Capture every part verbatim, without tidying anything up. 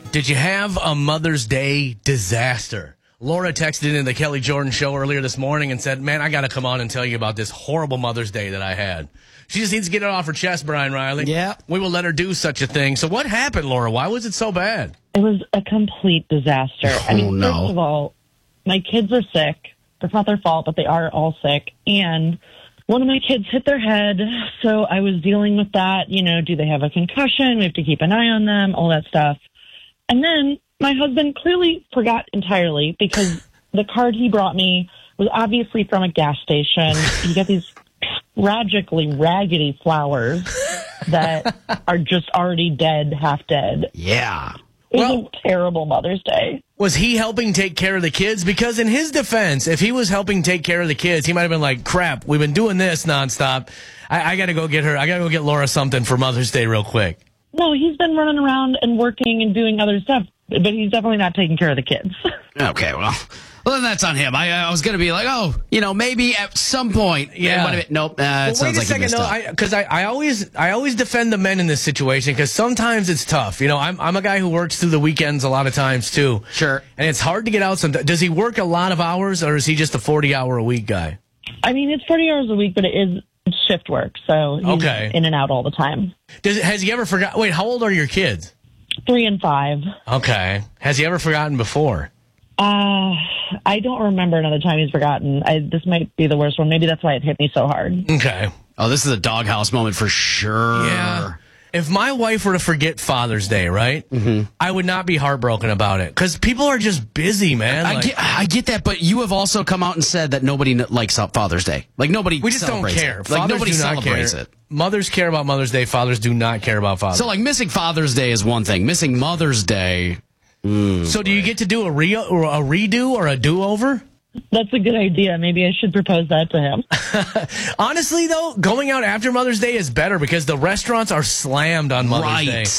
Did you have a Mother's Day disaster? Laura texted in the Kelly Jordan Show earlier this morning and said, man, I got to come on and tell you about this horrible Mother's Day that I had. She just needs to get it off her chest, Brian Riley. Yeah. We will let her do such a thing. So what happened, Laura? Why was it so bad? It was a complete disaster. Oh, I mean, no. first of all, my kids are sick. It's not their fault, but they are all sick. And one of my kids hit their head, so I was dealing with that. You know, do they have a concussion? We have to keep an eye on them, all that stuff. And then my husband clearly forgot entirely because the card he brought me was obviously from a gas station. You get these tragically raggedy flowers that are just already dead, half dead. Yeah. It was Well- a terrible Mother's Day. Was he helping take care of the kids? Because in his defense, if he was helping take care of the kids, he might have been like, crap, we've been doing this nonstop. I, I got to go get her. I got to go get Laura something for Mother's Day real quick. No, he's been running around and working and doing other stuff, but he's definitely not taking care of the kids. Okay, well, well then that's on him. I, I was going to be like, oh, you know, maybe at some point. Yeah. But it- nope. Uh, Well, it sounds wait a like he second, missed no, out. because I, I, I always I always defend the men in this situation because sometimes it's tough. You know, I'm I'm a guy who works through the weekends a lot of times too. Sure. And it's hard to get out. Some does he work a lot of hours or is he just a forty hour a week guy? I mean, it's forty hours a week, but it is shift work, so he's Okay. in and out all the time. Does has he ever forgot? Wait, how old are your kids? Three and five. Okay. Has he ever forgotten before? Uh, I don't remember another time he's forgotten. I, this might be the worst one. Maybe that's why it hit me so hard. Okay. Oh, this is a doghouse moment for sure. Yeah. If my wife were to forget Father's Day, right, mm-hmm. I would not be heartbroken about it because people are just busy, man. I Like, get, I get that, but you have also come out and said that nobody n- likes Father's Day. Like nobody. we just don't celebrates care. It. Like Fathers nobody do not celebrates care. it. Mothers care about Mother's Day. Fathers do not care about Father's So like missing Father's Day is one thing. Missing Mother's Day. Day. So do you get to do a, re- or a redo or a do-over? That's a good idea. Maybe I should propose that to him. Honestly, though, going out after Mother's Day is better because the restaurants are slammed on Mother's Right. Day.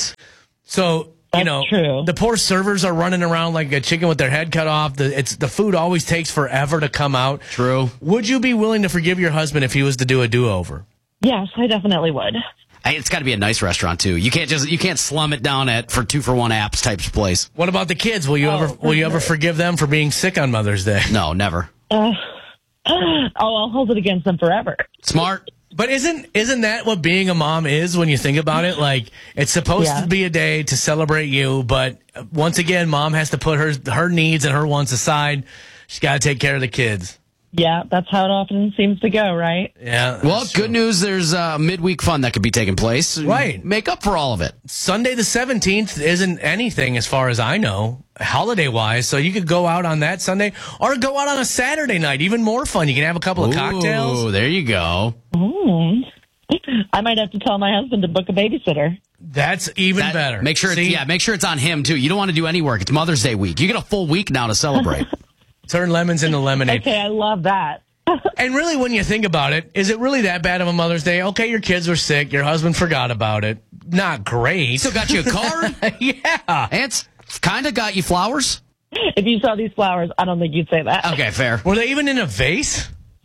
So, you That's know, true. the poor servers are running around like a chicken with their head cut off. The, it's, the food always takes forever to come out. True. Would you be willing to forgive your husband if he was to do a do-over? Yes, I definitely would. Hey, it's got to be a nice restaurant too. You can't just you can't slum it down at for two for one apps type of place. What about the kids? Will you Oh, ever for will you ever sure. forgive them for being sick on Mother's Day? No, never. Uh, oh, I'll hold it against them forever. Smart. But isn't isn't that what being a mom is when you think about it? Like it's supposed Yeah. to be a day to celebrate you, but once again, mom has to put her her needs and her wants aside. She's got to take care of the kids. Yeah, that's how it often seems to go, right? Yeah. Well, that's good true. news. There's uh, midweek fun that could be taking place. Right. Make up for all of it. Sunday the seventeenth isn't anything as far as I know, holiday wise. So you could go out on that Sunday or go out on a Saturday night. Even more fun. You can have a couple of cocktails. Ooh, there you go. Mm. I might have to tell my husband to book a babysitter. That's even That- better. Make sure, it's, See? yeah, make sure it's on him too. You don't want to do any work. It's Mother's Day week. You get a full week now to celebrate. Turn lemons into lemonade. Okay, I love that. And really, when you think about it, is it really that bad of a Mother's Day? Okay, your kids were sick. Your husband forgot about it. Not great. Still got you a card. yeah. It's kind of got you flowers. If you saw these flowers, I don't think you'd say that. Okay, fair. Were they even in a vase?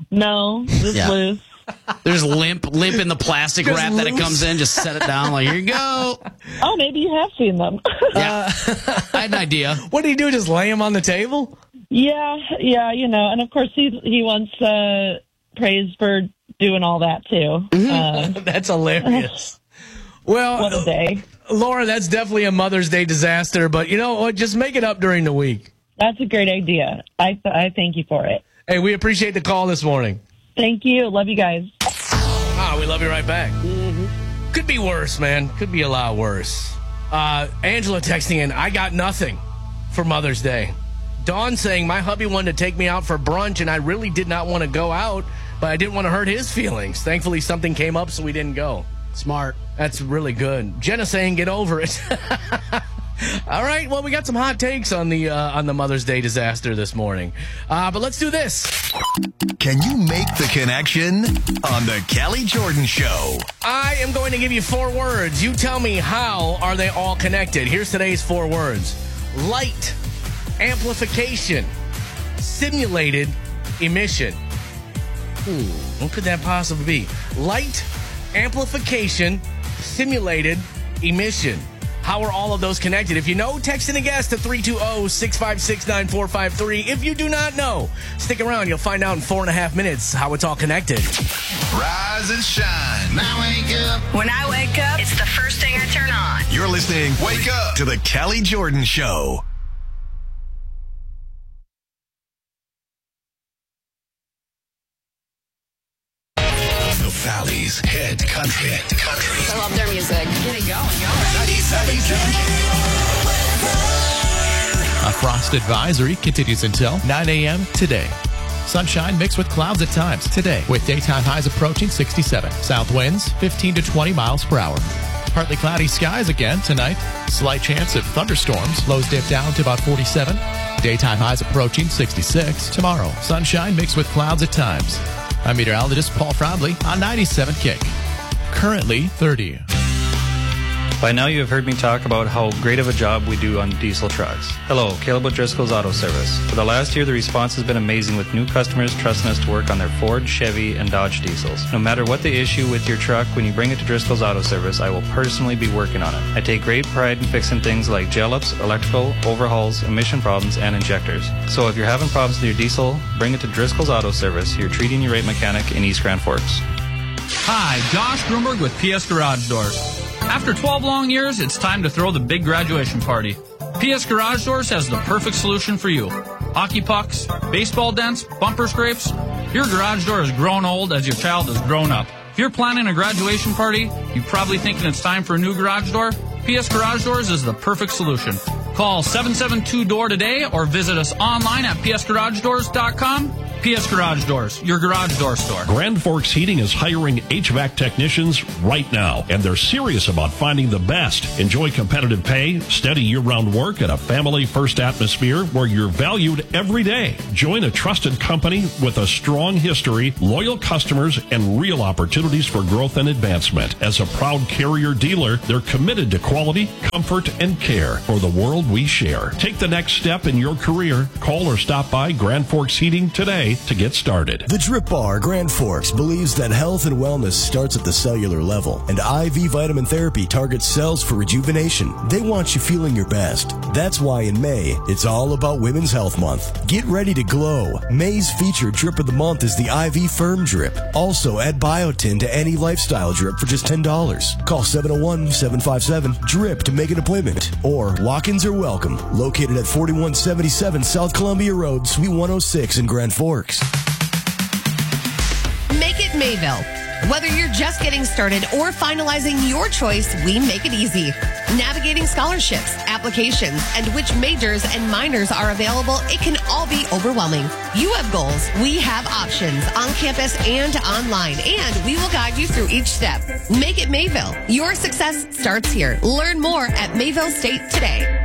No, just Yeah. loose. There's limp, limp in the plastic Just wrap that it loose. comes in. Just set it down. Like, here you go. Oh, maybe you have seen them. Yeah. I had an idea. What do you do? Just lay them on the table? yeah, yeah, you know, and of course he he wants uh, praise for doing all that too. Uh, That's hilarious. Well, what a day. Laura, that's definitely a Mother's Day disaster, but you know what? Just make it up during the week. That's a great idea. I I thank you for it. Hey, we appreciate the call this morning. Thank you. Love you guys. Ah, we love you right back. Could be worse, man. Could be a lot worse. Uh, Angela texting in, I got nothing for Mother's Day. Dawn saying, my hubby wanted to take me out for brunch, and I really did not want to go out, but I didn't want to hurt his feelings. Thankfully, something came up, so we didn't go. Smart. That's really good. Jenna saying, get over it. All right, well, we got some hot takes on the uh, on the Mother's Day disaster this morning. Uh, but let's do this. Can you make the connection on the Kelly Jordan Show? I am going to give you four words. You tell me how are they all connected. Here's today's four words. Light, amplification, simulated emission. Hmm, what could that possibly be? Light, amplification, simulated emission. How are all of those connected? If you know, text in a guess to three two zero, six five six, nine four five three. If you do not know, stick around. You'll find out in four and a half minutes how it's all connected. Rise and shine. Now wake up. When I wake up, it's the first thing I turn on. You're listening Wake Up to the Callie Jordan Show. The Valley's head country. Head country. I love their music. Get it going, go. ninety-seven A frost advisory continues until nine a.m. today. Sunshine mixed with clouds at times today, with daytime highs approaching sixty-seven. South winds fifteen to twenty miles per hour. Partly cloudy skies again tonight. Slight chance of thunderstorms. Lows dip down to about forty-seven. Daytime highs approaching sixty-six. Tomorrow, sunshine mixed with clouds at times. I'm meteorologist Paul Froudley on ninety-seven Kick. Currently thirty. By now you have heard me talk about how great of a job we do on diesel trucks. Hello, Caleb O'Driscoll's Auto Service. For the last year, the response has been amazing with new customers trusting us to work on their Ford, Chevy, and Dodge diesels. No matter what the issue with your truck, when you bring it to Driscoll's Auto Service, I will personally be working on it. I take great pride in fixing things like gel-ups, electrical, overhauls, emission problems, and injectors. So if you're having problems with your diesel, bring it to Driscoll's Auto Service, your treating you right mechanic in East Grand Forks. Hi, Josh Grunberg with P S Garage Doors. After twelve long years, it's time to throw the big graduation party. P S Garage Doors has the perfect solution for you. Hockey pucks, baseball dents, bumper scrapes. Your garage door has grown old as your child has grown up. If you're planning a graduation party, you're probably thinking it's time for a new garage door. P S Garage Doors is the perfect solution. Call seven seven two door today or visit us online at p s garage doors dot com. P S Garage Doors, your garage door store. Grand Forks Heating is hiring H V A C technicians right now, and they're serious about finding the best. Enjoy competitive pay, steady year-round work, and a family-first atmosphere where you're valued every day. Join a trusted company with a strong history, loyal customers, and real opportunities for growth and advancement. As a proud Carrier dealer, they're committed to quality, comfort, and care for the world we share. Take the next step in your career. Call or stop by Grand Forks Heating today to get started. The Drip Bar Grand Forks believes that health and wellness starts at the cellular level, and I V vitamin therapy targets cells for rejuvenation. They want you feeling your best. That's why in May, it's all about Women's Health Month. Get ready to glow. May's featured drip of the month is the I V Firm Drip. Also, add Biotin to any lifestyle drip for just ten dollars. Call seven oh one, seven five seven, DRIP to make an appointment. Or walk-ins are welcome. Located at forty-one seventy-seven South Columbia Road, Suite one oh six in Grand Forks. Make it Mayville. Whether you're just getting started or finalizing your choice, we make it easy. Navigating scholarships, applications, and which majors and minors are available, it can all be overwhelming. You have goals, we have options on campus and online, and we will guide you through each step. Make it Mayville. Your success starts here. Learn more at Mayville State today.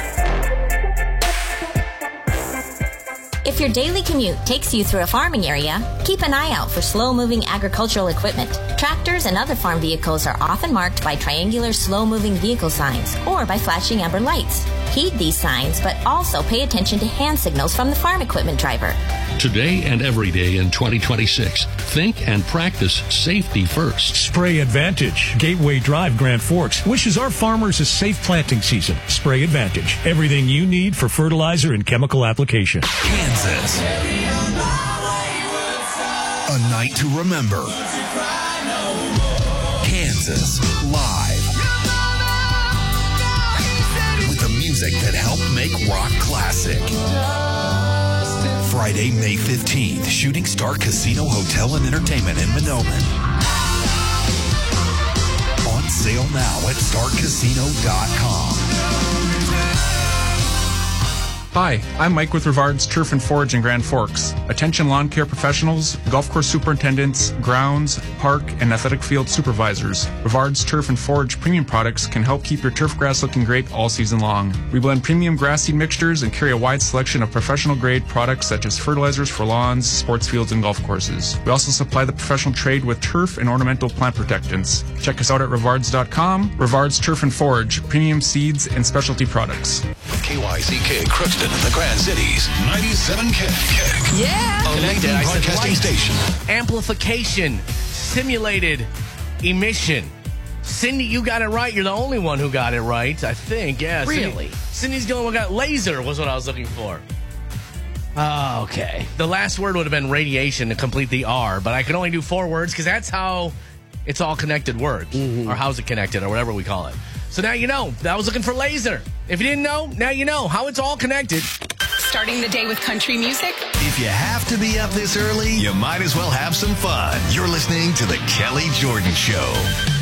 If your daily commute takes you through a farming area, keep an eye out for slow-moving agricultural equipment. Tractors and other farm vehicles are often marked by triangular slow-moving vehicle signs or by flashing amber lights. Heed these signs, but also pay attention to hand signals from the farm equipment driver. Today and every day in twenty twenty-six, think and practice safety first. Spray Advantage, Gateway Drive, Grand Forks, wishes our farmers a safe planting season. Spray Advantage, everything you need for fertilizer and chemical application. Kansas. A night to remember. Kansas live. With the music that helped make rock classic. Friday, May fifteenth, Shooting Star Casino Hotel and Entertainment in Monoman. On sale now at star casino dot com. Hi, I'm Mike with Rivard's Turf and Forage in Grand Forks. Attention lawn care professionals, golf course superintendents, grounds, park, and athletic field supervisors. Rivard's Turf and Forage premium products can help keep your turf grass looking great all season long. We blend premium grass seed mixtures and carry a wide selection of professional grade products such as fertilizers for lawns, sports fields, and golf courses. We also supply the professional trade with turf and ornamental plant protectants. Check us out at rivards dot com. Rivard's Turf and Forage, premium seeds and specialty products. K Y C K Crookston in the Grand Cities, ninety-seven K. Yeah. A leading broadcasting station. Amplification, simulated emission. Cindy, you got it right. You're the only one who got it right, I think. Yeah. Really? Cindy, Cindy's the only one who got laser was what I was looking for. Oh, okay. The last word would have been radiation to complete the R, but I could only do four words because that's how it's all connected words, mm-hmm. or how's it connected, or whatever we call it. So now you know. I was looking for laser. If you didn't know, now you know how it's all connected. Starting the day with country music? If you have to be up this early, you might as well have some fun. You're listening to The Kelly Jordan Show.